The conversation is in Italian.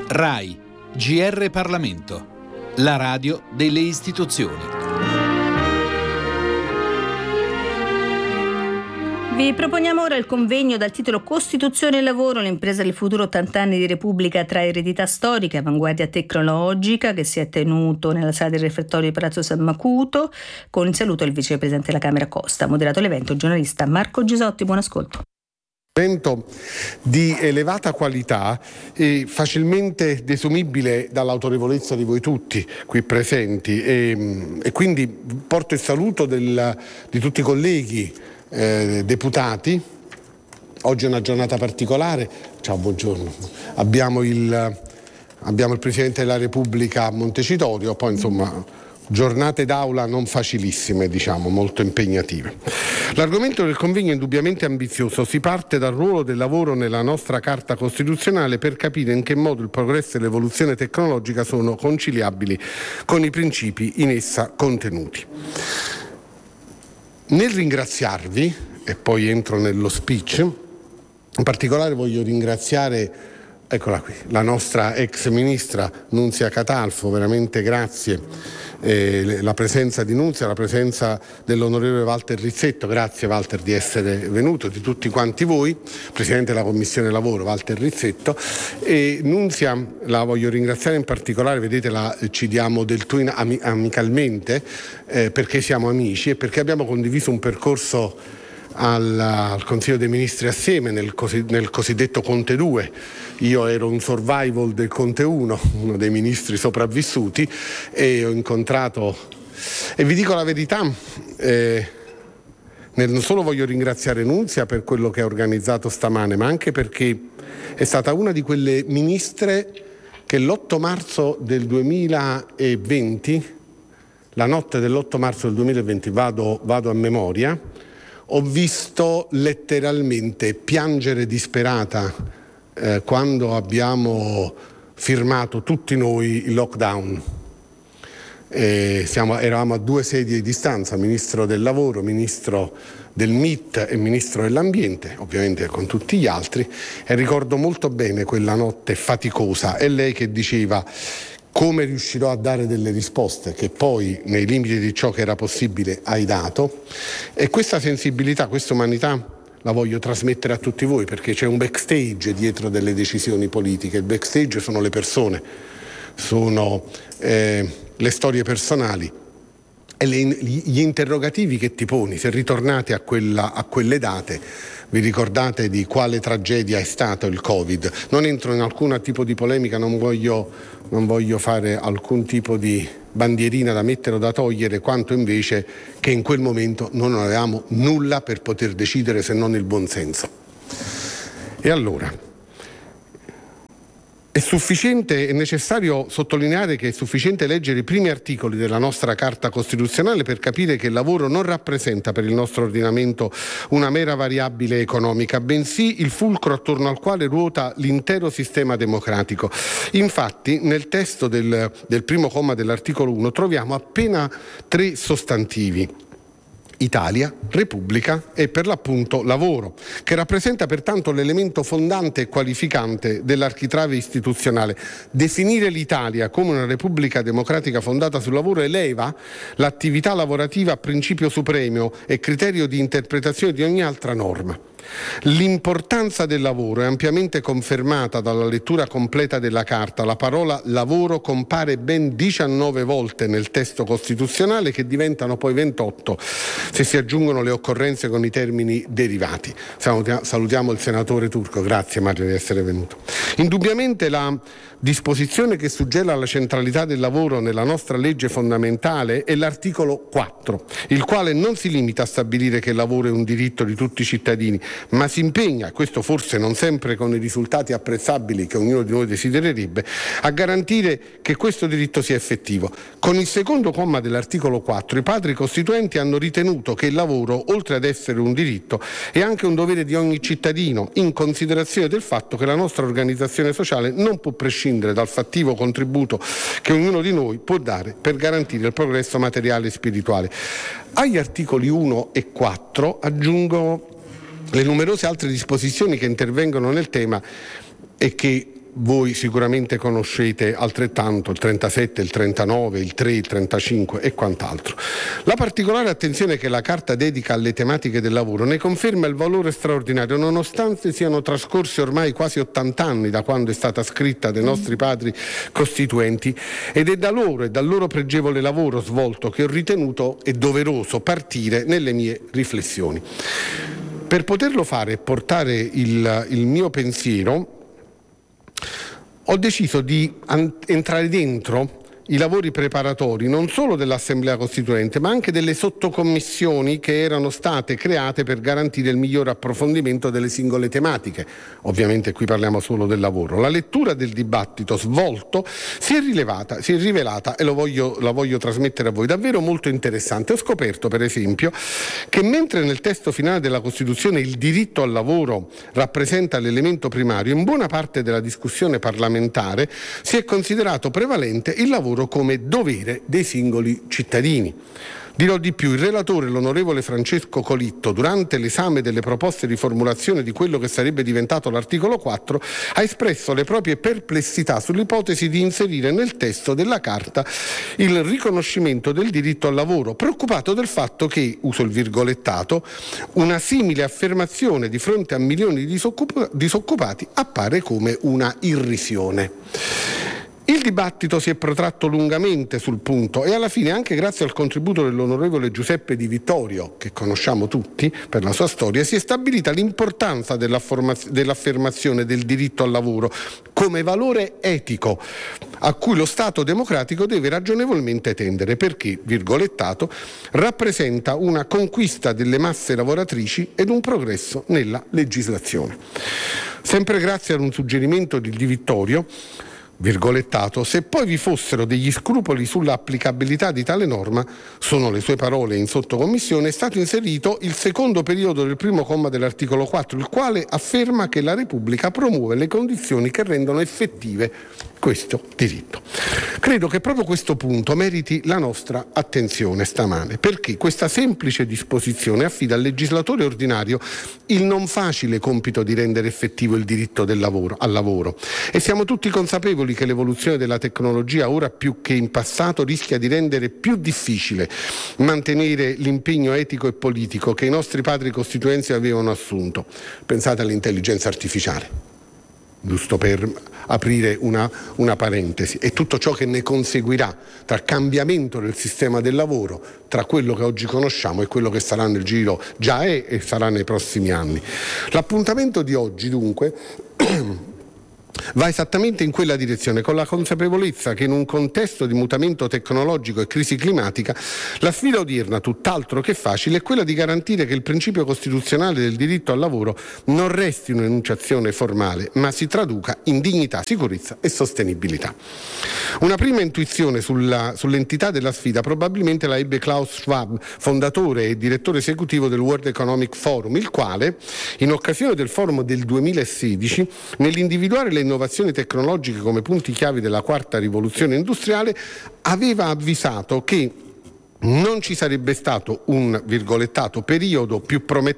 RAI, GR Parlamento, la radio delle istituzioni. Vi proponiamo ora il convegno dal titolo Costituzione e lavoro, l'impresa del futuro, 80 anni di Repubblica tra eredità storica e avanguardia tecnologica, che si è tenuto nella sala del refettorio di Palazzo San Macuto, con il saluto del vicepresidente della Camera Costa. Moderato l'evento il giornalista Marco Gisotti. Buon ascolto. Evento di elevata qualità e facilmente desumibile dall'autorevolezza di voi tutti qui presenti e quindi porto il saluto di tutti i colleghi deputati. Oggi è una giornata particolare. Ciao, buongiorno. Abbiamo il Presidente della Repubblica a Montecitorio, poi insomma giornate d'aula non facilissime, diciamo, molto impegnative. L'argomento del convegno è indubbiamente ambizioso. Si parte dal ruolo del lavoro nella nostra Carta Costituzionale per capire in che modo il progresso e l'evoluzione tecnologica sono conciliabili con i principi in essa contenuti. Nel ringraziarvi, e poi entro nello speech, in particolare voglio ringraziare, eccola qui, la nostra ex ministra Nunzia Catalfo, veramente grazie. La presenza di Nunzia, la presenza dell'onorevole Walter Rizzetto, grazie Walter di essere venuto, di tutti quanti voi, Presidente della Commissione Lavoro Walter Rizzetto, e Nunzia la voglio ringraziare in particolare, vedete ci diamo del tu amicalmente, perché siamo amici e perché abbiamo condiviso un percorso al Consiglio dei Ministri assieme nel cosiddetto Conte 2. Io ero un survival del Conte 1, uno dei ministri sopravvissuti, e ho incontrato, e vi dico la verità, non solo voglio ringraziare Nunzia per quello che ha organizzato stamane, ma anche perché è stata una di quelle ministre che l'8 marzo del 2020, la notte dell'8 marzo del 2020, vado a memoria, ho visto letteralmente piangere disperata quando abbiamo firmato tutti noi il lockdown. Eravamo a 2 sedie di distanza, Ministro del Lavoro, Ministro del MIT e Ministro dell'Ambiente, ovviamente con tutti gli altri, e ricordo molto bene quella notte faticosa. È lei che diceva: come riuscirò a dare delle risposte, che poi nei limiti di ciò che era possibile hai dato, e questa sensibilità, questa umanità la voglio trasmettere a tutti voi, perché c'è un backstage dietro delle decisioni politiche. Il backstage sono le persone, sono le storie personali e gli interrogativi che ti poni. Se ritornate a quelle date, vi ricordate di quale tragedia è stato il Covid. Non entro in alcun tipo di polemica, non voglio fare alcun tipo di bandierina da mettere o da togliere, quanto invece che in quel momento non avevamo nulla per poter decidere se non il buonsenso. E allora è necessario sottolineare che è sufficiente leggere i primi articoli della nostra Carta Costituzionale per capire che il lavoro non rappresenta per il nostro ordinamento una mera variabile economica, bensì il fulcro attorno al quale ruota l'intero sistema democratico. Infatti, nel testo del primo comma dell'articolo 1 troviamo appena 3 sostantivi: Italia, Repubblica e per l'appunto lavoro, che rappresenta pertanto l'elemento fondante e qualificante dell'architrave istituzionale. Definire l'Italia come una Repubblica democratica fondata sul lavoro eleva l'attività lavorativa a principio supremo e criterio di interpretazione di ogni altra norma. L'importanza del lavoro è ampiamente confermata dalla lettura completa della Carta. La parola lavoro compare ben 19 volte nel testo costituzionale, che diventano poi 28 se si aggiungono le occorrenze con i termini derivati. Salutiamo il senatore Turco, grazie Mario di essere venuto. Indubbiamente la disposizione che suggella la centralità del lavoro nella nostra legge fondamentale è l'articolo 4, il quale non si limita a stabilire che il lavoro è un diritto di tutti i cittadini, ma si impegna, questo forse non sempre con i risultati apprezzabili che ognuno di noi desidererebbe, a garantire che questo diritto sia effettivo. Con il secondo comma dell'articolo 4 i padri costituenti hanno ritenuto che il lavoro, oltre ad essere un diritto, è anche un dovere di ogni cittadino, in considerazione del fatto che la nostra organizzazione sociale non può prescindere dal fattivo contributo che ognuno di noi può dare per garantire il progresso materiale e spirituale. Agli articoli 1 e 4 aggiungo le numerose altre disposizioni che intervengono nel tema e che voi sicuramente conoscete altrettanto, il 37, il 39, il 3, il 35 e quant'altro. La particolare attenzione che la Carta dedica alle tematiche del lavoro ne conferma il valore straordinario, nonostante siano trascorsi ormai quasi 80 anni da quando è stata scritta dai nostri padri costituenti, ed è da loro e dal loro pregevole lavoro svolto che ho ritenuto è doveroso partire nelle mie riflessioni. Per poterlo fare e portare il mio pensiero, ho deciso di entrare dentro i lavori preparatori non solo dell'Assemblea Costituente, ma anche delle sottocommissioni che erano state create per garantire il migliore approfondimento delle singole tematiche. Ovviamente qui parliamo solo del lavoro. La lettura del dibattito svolto si è rivelata, e la voglio trasmettere a voi, davvero molto interessante. Ho scoperto, per esempio, che mentre nel testo finale della Costituzione il diritto al lavoro rappresenta l'elemento primario, in buona parte della discussione parlamentare si è considerato prevalente il lavoro come dovere dei singoli cittadini. Dirò di più, il relatore, l'onorevole Francesco Colitto, durante l'esame delle proposte di formulazione di quello che sarebbe diventato l'articolo 4, ha espresso le proprie perplessità sull'ipotesi di inserire nel testo della Carta il riconoscimento del diritto al lavoro, preoccupato del fatto che, uso il virgolettato, una simile affermazione di fronte a milioni di disoccupati appare come una irrisione. Il dibattito si è protratto lungamente sul punto e alla fine, anche grazie al contributo dell'onorevole Giuseppe Di Vittorio, che conosciamo tutti per la sua storia, si è stabilita l'importanza dell'affermazione del diritto al lavoro come valore etico a cui lo Stato democratico deve ragionevolmente tendere perché, virgolettato, rappresenta una conquista delle masse lavoratrici ed un progresso nella legislazione. Sempre grazie ad un suggerimento di Di Vittorio, virgolettato, se poi vi fossero degli scrupoli sull'applicabilità di tale norma, sono le sue parole in sottocommissione, è stato inserito il secondo periodo del primo comma dell'articolo 4, il quale afferma che la Repubblica promuove le condizioni che rendono effettive questo diritto. Credo che proprio questo punto meriti la nostra attenzione stamane, perché questa semplice disposizione affida al legislatore ordinario il non facile compito di rendere effettivo il diritto al lavoro. E siamo tutti consapevoli che l'evoluzione della tecnologia, ora più che in passato, rischia di rendere più difficile mantenere l'impegno etico e politico che i nostri padri costituenti avevano assunto. Pensate all'intelligenza artificiale, giusto per aprire una parentesi, e tutto ciò che ne conseguirà tra cambiamento del sistema del lavoro, tra quello che oggi conosciamo e quello che sarà nel giro, già è e sarà nei prossimi anni. L'appuntamento di oggi, dunque, va esattamente in quella direzione, con la consapevolezza che in un contesto di mutamento tecnologico e crisi climatica la sfida odierna, tutt'altro che facile, è quella di garantire che il principio costituzionale del diritto al lavoro non resti un'enunciazione formale, ma si traduca in dignità, sicurezza e sostenibilità. Una prima intuizione sull'entità della sfida probabilmente la ebbe Klaus Schwab, fondatore e direttore esecutivo del World Economic Forum, il quale, in occasione del forum del 2016, nell'individuare le innovazioni tecnologiche come punti chiavi della quarta rivoluzione industriale, aveva avvisato che non ci sarebbe stato un, virgolettato, periodo più promettente